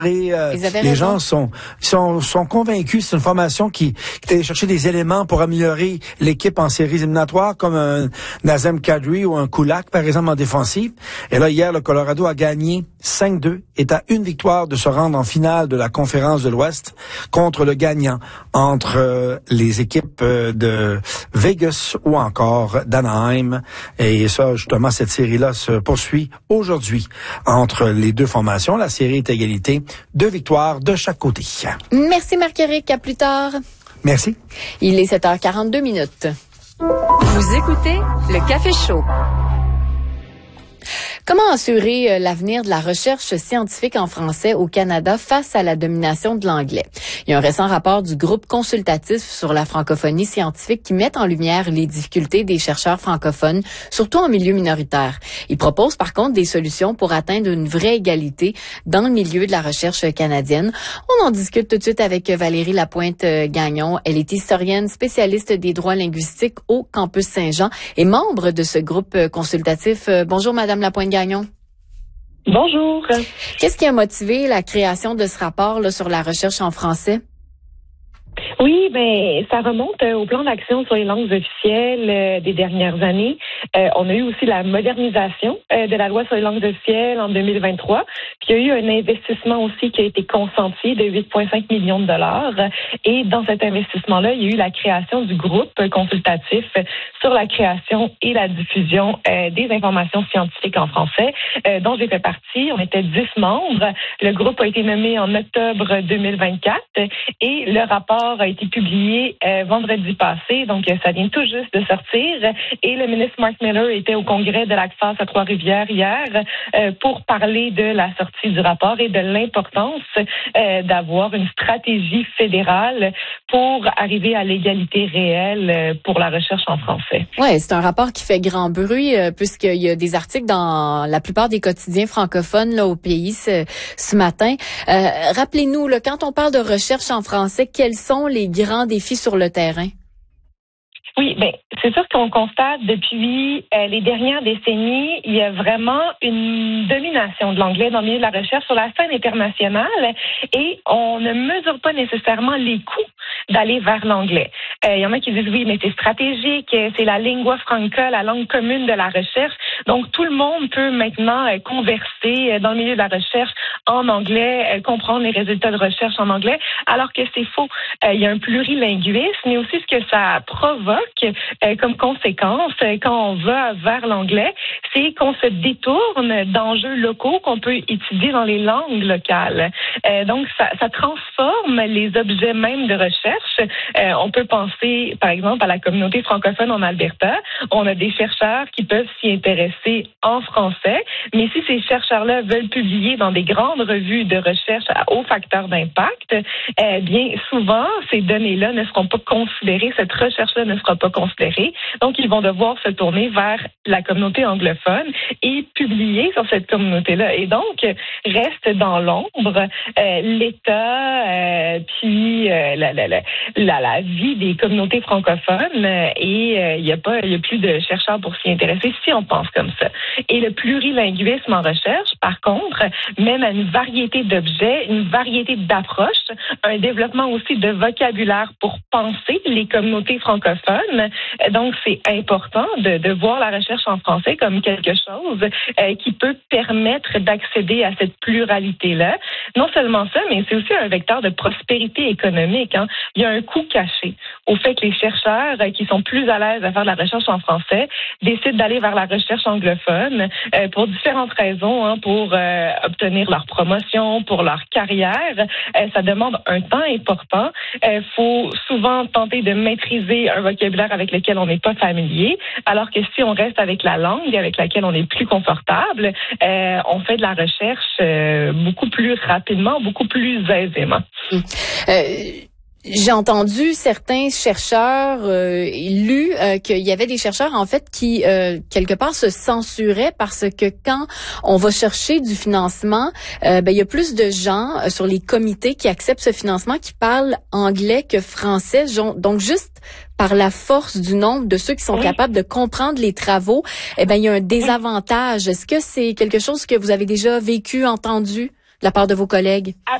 Et les gens sont convaincus. C'est une formation qui est allée chercher des éléments pour améliorer l'équipe en séries éliminatoires, comme un Nazem Kadri ou un Kulak, par exemple, en défensive. Et là, hier, le Colorado a gagné 5-2, est à une victoire de se rendre en finale de la conférence de l'Ouest contre le gagnant entre les équipes de Vegas ou encore d'Anaheim. Et ça, justement, cette série-là se poursuit aujourd'hui entre les deux formations. La série est à égalité. 2 victoires de chaque côté. Merci Marc-Éric, à plus tard. Merci. Il est 7h42 minutes. Vous écoutez le Café Chaud. Comment assurer l'avenir de la recherche scientifique en français au Canada face à la domination de l'anglais? Il y a un récent rapport du groupe consultatif sur la francophonie scientifique qui met en lumière les difficultés des chercheurs francophones, surtout en milieu minoritaire. Il propose par contre des solutions pour atteindre une vraie égalité dans le milieu de la recherche canadienne. On en discute tout de suite avec Valérie Lapointe-Gagnon. Elle est historienne spécialiste des droits linguistiques au Campus Saint-Jean et membre de ce groupe consultatif. Bonjour Madame Lapointe-Gagnon. Bonjour. Qu'est-ce qui a motivé la création de ce rapport là, sur la recherche en français? Oui, ça remonte au plan d'action sur les langues officielles des dernières années. On a eu aussi la modernisation de la loi sur les langues officielles en 2023. Puis il y a eu un investissement aussi qui a été consenti de 8,5 millions de dollars. Et dans cet investissement-là, il y a eu la création du groupe consultatif sur la création et la diffusion des informations scientifiques en français, dont j'ai fait partie. On était 10 membres. Le groupe a été nommé en octobre 2024 et le rapport a été publié vendredi passé, donc ça vient tout juste de sortir. Et le ministre Mark Miller était au congrès de l'ACFAS à Trois-Rivières hier pour parler de la sortie du rapport et de l'importance d'avoir une stratégie fédérale pour arriver à l'égalité réelle pour la recherche en français. Ouais, c'est un rapport qui fait grand bruit puisqu'il y a des articles dans la plupart des quotidiens francophones là au pays ce matin. Rappelez-nous, là, quand on parle de recherche en français, quels sont les grands défis sur le terrain? Oui, c'est sûr qu'on constate depuis les dernières décennies, il y a vraiment une domination de l'anglais dans le milieu de la recherche sur la scène internationale et on ne mesure pas nécessairement les coûts d'aller vers l'anglais. Il y en a qui disent oui, mais c'est stratégique, c'est la lingua franca, la langue commune de la recherche. Donc tout le monde peut maintenant converser dans le milieu de la recherche en anglais, comprendre les résultats de recherche en anglais, alors que c'est faux. Il y a un plurilinguisme, mais aussi ce que ça provoque comme conséquence quand on va vers l'anglais, c'est qu'on se détourne d'enjeux locaux qu'on peut étudier dans les langues locales. Donc, ça transforme les objets même de recherche. On peut penser, par exemple, à la communauté francophone en Alberta. On a des chercheurs qui peuvent s'y intéresser en français, mais si ces chercheurs-là veulent publier dans des grandes revues de recherche à haut facteur d'impact, bien souvent, ces données-là ne seront pas considérées, cette recherche-là ne sera pas considérée. Donc, ils vont devoir se tourner vers la communauté anglophone et publier sur cette communauté-là. Et donc, reste dans l'ombre l'État, puis la vie des communautés francophones et il y a plus de chercheurs pour s'y intéresser si on pense comme ça. Et le plurilinguisme en recherche, par contre, mène à une variété d'objets, une variété d'approches, un développement aussi de vocabulaire pour penser les communautés francophones. Donc, c'est important de voir la recherche en français comme quelque chose qui peut permettre d'accéder à cette pluralité-là. Non seulement ça, mais c'est aussi un vecteur de prospérité économique. Hein. Il y a un coût caché au fait que les chercheurs qui sont plus à l'aise à faire de la recherche en français décident d'aller vers la recherche anglophone pour différentes raisons, hein, pour obtenir leur promotion, pour leur carrière. Ça demande un temps important. Il faut souvent tenter de maîtriser un vocabulaire avec lequel on n'est pas familier, alors que si on reste avec la langue avec laquelle on est plus confortable, on fait de la recherche beaucoup plus rapidement, beaucoup plus aisément. J'ai entendu certains chercheurs lu qu'il y avait des chercheurs en fait qui quelque part se censuraient parce que quand on va chercher du financement, il y a plus de gens sur les comités qui acceptent ce financement qui parlent anglais que français. Donc juste par la force du nombre de ceux qui sont capables de comprendre les travaux, il y a un désavantage. Est-ce que c'est quelque chose que vous avez déjà vécu, entendu? de la part de vos collègues?